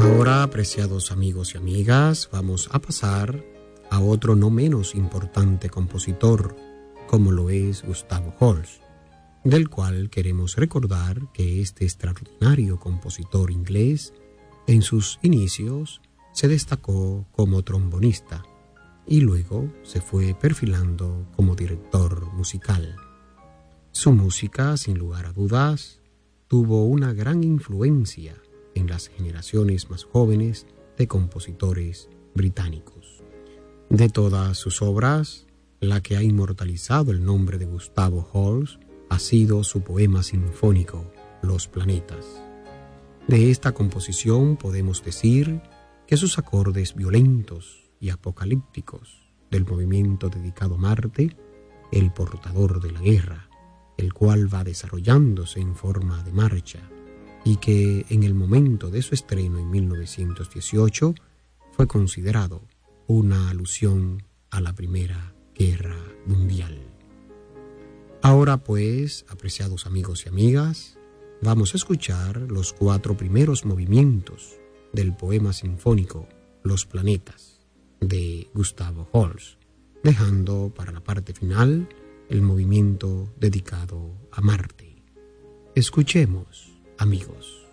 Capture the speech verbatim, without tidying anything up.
Ahora, apreciados amigos y amigas, vamos a pasar a otro no menos importante compositor, como lo es Gustavo Holst, del cual queremos recordar que este extraordinario compositor inglés, en sus inicios, se destacó como trombonista y luego se fue perfilando como director musical. Su música, sin lugar a dudas, tuvo una gran influencia en las generaciones más jóvenes de compositores británicos. De todas sus obras, la que ha inmortalizado el nombre de Gustavo Holst ha sido su poema sinfónico, Los Planetas. De esta composición podemos decir que sus acordes violentos y apocalípticos del movimiento dedicado a Marte, el portador de la guerra, el cual va desarrollándose en forma de marcha, y que en el momento de su estreno en mil novecientos dieciocho fue considerado una alusión a la Primera Guerra Mundial. Ahora pues, apreciados amigos y amigas, vamos a escuchar los cuatro primeros movimientos del poema sinfónico Los Planetas de Gustavo Holst, dejando para la parte final el movimiento dedicado a Marte. Escuchemos, amigos.